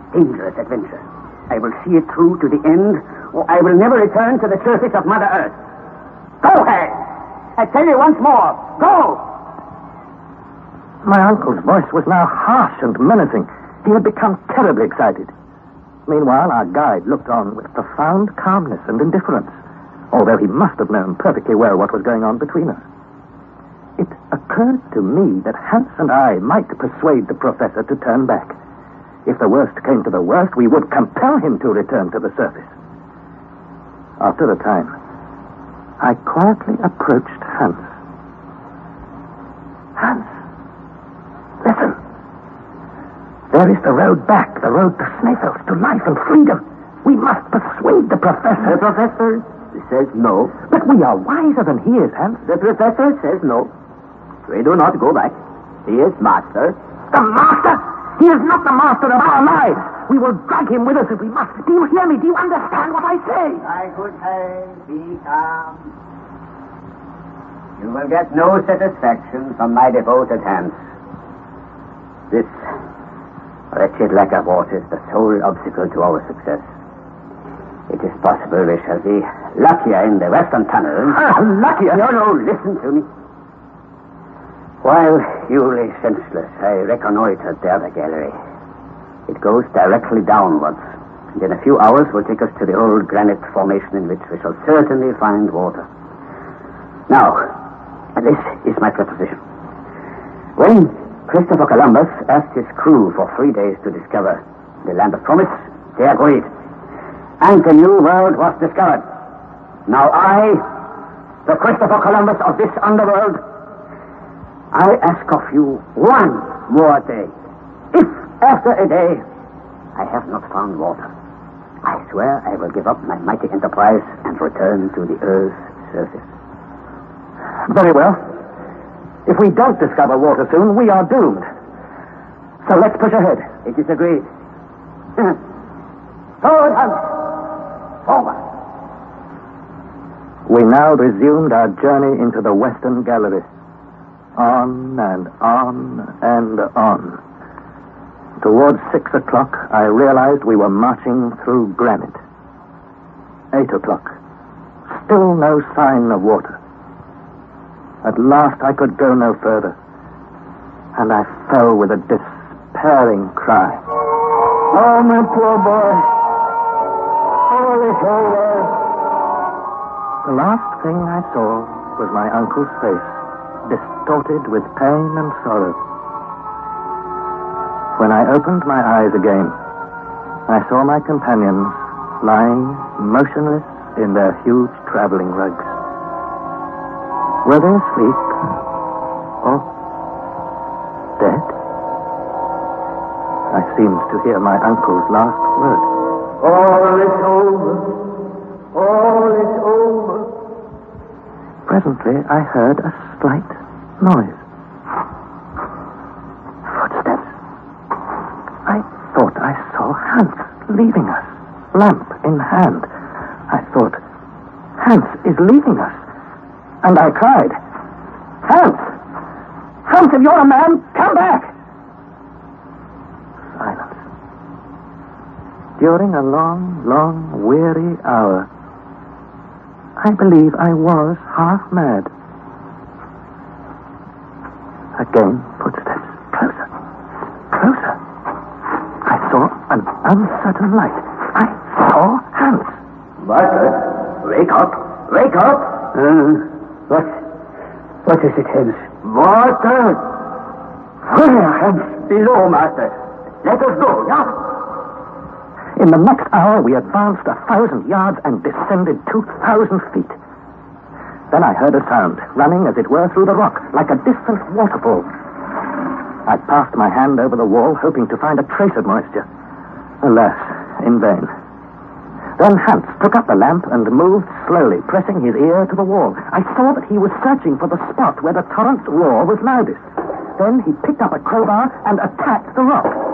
dangerous adventure. I will see it through to the end, or I will never return to the surface of Mother Earth. Go, Harry! I tell you once more, go! My uncle's voice was now harsh and menacing. He had become terribly excited. Meanwhile, our guide looked on with profound calmness and indifference, although he must have known perfectly well what was going on between us. It occurred to me that Hans and I might persuade the professor to turn back. If the worst came to the worst, we would compel him to return to the surface. After a time, I quietly approached Hans. Hans, listen. There is the road back, the road to Sneffels, to life and freedom. We must persuade the professor. The professor says no. But we are wiser than he is, Hans. The professor says no. We do not go back. He is master. The master? He is not the master of our lives. We will drag him with us if we must. Do you hear me? Do you understand what I say? My good Harry, be calm. You will get no satisfaction from my devoted Hans. This wretched lack of water is the sole obstacle to our success. It is possible we shall be luckier in the western tunnel. Luckier? No, listen to me. While you lay senseless, I reconnoitered the other gallery. It goes directly downwards, and in a few hours will take us to the old granite formation in which we shall certainly find water. Now, this is my proposition. When Christopher Columbus asked his crew for 3 days to discover the land of promise, they agreed. And the new world was discovered. Now I, the Christopher Columbus of this underworld, I ask of you 1 more day. If after a day I have not found water, I swear I will give up my mighty enterprise and return to the Earth's surface. Very well. If we don't discover water soon, we are doomed. So let's push ahead. It is agreed. Forward, Hans. Forward. We now resumed our journey into the western gallery. On and on and on. Towards 6 o'clock, I realized we were marching through granite. 8 o'clock. Still no sign of water. At last I could go no further, and I fell with a despairing cry. Oh, my poor boy. All is over. The last thing I saw was my uncle's face, distorted with pain and sorrow. When I opened my eyes again, I saw my companions lying motionless in their huge traveling rugs. Were they asleep or dead? I seemed to hear my uncle's last word. All is over. All is over. Presently, I heard a slight noise. Footsteps. I thought I saw Hans leaving us, lamp in hand. I thought, Hans is leaving us. And I cried, Hans! Hans, if you're a man, come back! Silence. During a long, weary hour, I believe I was half mad. Again, footsteps. Closer. Closer. I saw an uncertain light. I saw Hans. Master, wake up. Wake up. What is it, Hans? Water! Where, Hans? Below, Master. Let us go, yeah? In the next hour, we advanced 1,000 yards and descended 2,000 feet. Then I heard a sound, running as it were through the rock, like a distant waterfall. I passed my hand over the wall, hoping to find a trace of moisture. Alas, in vain. Then Hans took up the lamp and moved slowly, pressing his ear to the wall. I saw that he was searching for the spot where the torrent's roar was loudest. Then he picked up a crowbar and attacked the rock.